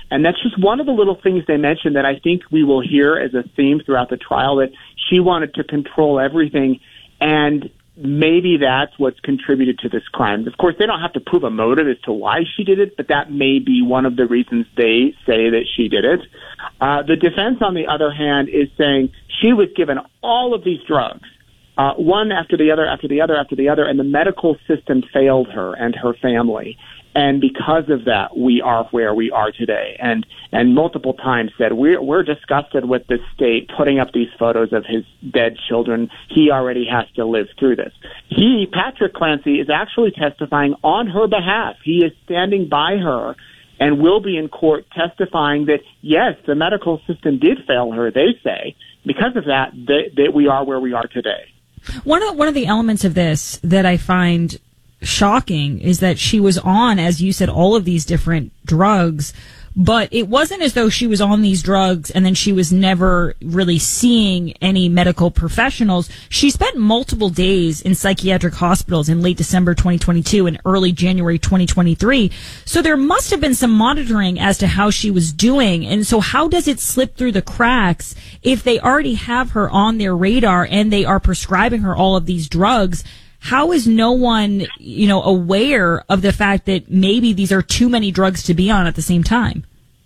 And that's just one of the little things they mentioned that I think we will hear as a theme throughout the trial, that she wanted to control everything. And maybe that's what's contributed to this crime. Of course, they don't have to prove a motive as to why she did it, but that may be one of the reasons they say that she did it. The defense, on the other hand, is saying she was given all of these drugs, one after the other, after the other, after the other, and the medical system failed her and her family. And because of that, we are where we are today. And multiple times said, we're disgusted with the state putting up these photos of his dead children. He already has to live through this. Patrick Clancy, is actually testifying on her behalf. He is standing by her and will be in court testifying that, yes, the medical system did fail her, they say. Because of that, that we are where we are today. One of the elements of this that I find shocking is that she was on, as you said, all of these different drugs, but it wasn't as though she was on these drugs and then she was never really seeing any medical professionals. She spent multiple days in psychiatric hospitals in late December 2022 and early January 2023. So there must have been some monitoring as to how she was doing. And so how does it slip through the cracks if they already have her on their radar and they are prescribing her all of these drugs? How is no one, aware of the fact that maybe these are too many drugs to be on at the same time?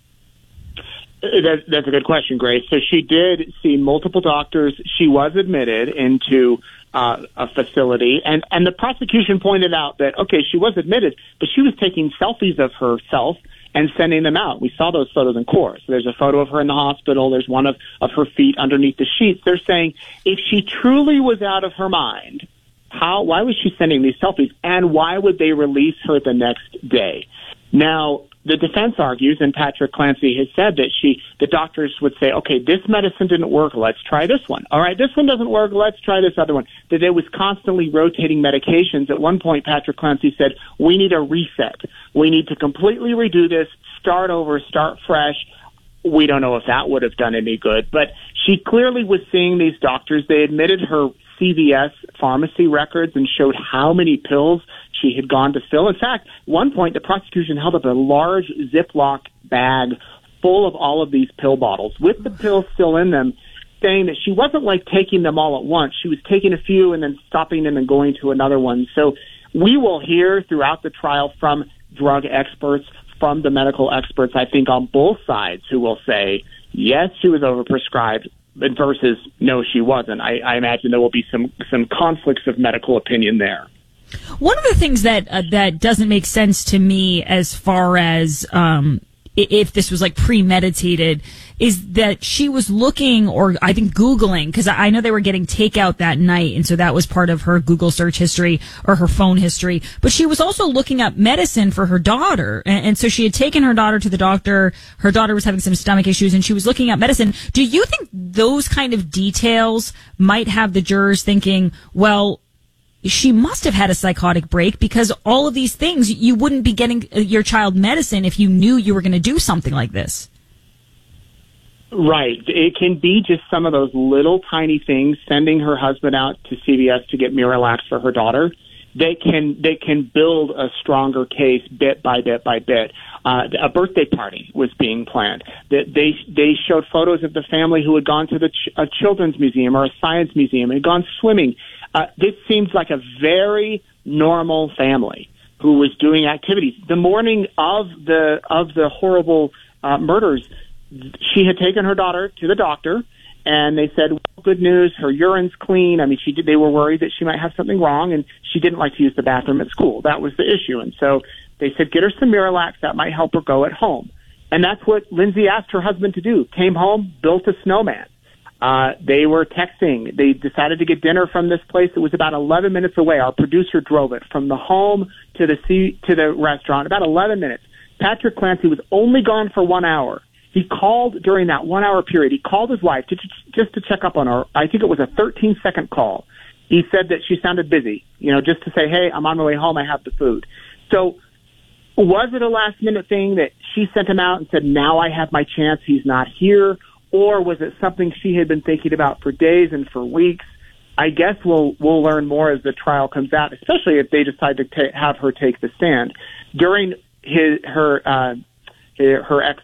That's a good question, Grace. So she did see multiple doctors. She was admitted into a facility, and the prosecution pointed out that, okay, she was admitted, but she was taking selfies of herself and sending them out. We saw those photos in court. So there's a photo of her in the hospital. There's one of her feet underneath the sheets. They're saying if she truly was out of her mind, why was she sending these selfies, and why would they release her the next day? Now, the defense argues, and Patrick Clancy has said that the doctors would say, okay, this medicine didn't work, let's try this one. All right, this one doesn't work, let's try this other one. That there was constantly rotating medications. At one point, Patrick Clancy said, we need a reset. We need to completely redo this, start over, start fresh. We don't know if that would have done any good, but she clearly was seeing these doctors. They admitted her CVS pharmacy records and showed how many pills she had gone to fill. In fact, at one point, the prosecution held up a large Ziploc bag full of all of these pill bottles with the pills still in them, saying that she wasn't like taking them all at once. She was taking a few and then stopping them and going to another one. So we will hear throughout the trial from drug experts, from the medical experts, I think on both sides, who will say, yes, she was overprescribed, versus no, she wasn't. I imagine there will be some conflicts of medical opinion there. One of the things that doesn't make sense to me, as far as if this was like premeditated, is that she was looking, or I think Googling, because I know they were getting takeout that night, and so that was part of her Google search history or her phone history. But she was also looking up medicine for her daughter, and so she had taken her daughter to the doctor. Her daughter was having some stomach issues, and she was looking up medicine. Do you think those kind of details might have the jurors thinking, well, she must have had a psychotic break, because all of these things, you wouldn't be getting your child medicine if you knew you were going to do something like this? Right. It can be just some of those little tiny things, sending her husband out to CVS to get Miralax for her daughter. They can build a stronger case bit by bit by bit. A birthday party was being planned. They showed photos of the family who had gone to a children's museum or a science museum and had gone swimming. This seems like a very normal family who was doing activities. The morning of the horrible murders, she had taken her daughter to the doctor, and they said, well, good news, her urine's clean. I mean, they were worried that she might have something wrong, and she didn't like to use the bathroom at school. That was the issue. And so they said, get her some Miralax. That might help her go at home. And that's what Lindsay asked her husband to do. Came home, built a snowman. They were texting. They decided to get dinner from this place that was about 11 minutes away. Our producer drove it from the home to the restaurant, about 11 minutes. Patrick Clancy was only gone for 1 hour. He called during that 1 hour period. He called his wife just to check up on her. I think it was a 13-second call. He said that she sounded busy, just to say, hey, I'm on my way home. I have the food. So was it a last-minute thing that she sent him out and said, now I have my chance, he's not here? Or was it something she had been thinking about for days and for weeks? I guess we'll learn more as the trial comes out, especially if they decide to have her take the stand. During her